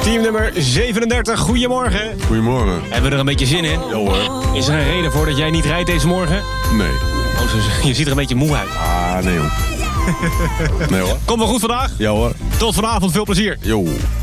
Team nummer 37, goedemorgen. Goedemorgen. Hebben we er een beetje zin in? Ja hoor. Is er een reden voor dat jij niet rijdt deze morgen? Nee. Oh, je ziet er een beetje moe uit. Ah, nee joh. Nee hoor. Kom wel goed vandaag. Ja hoor. Tot vanavond, veel plezier. Jo.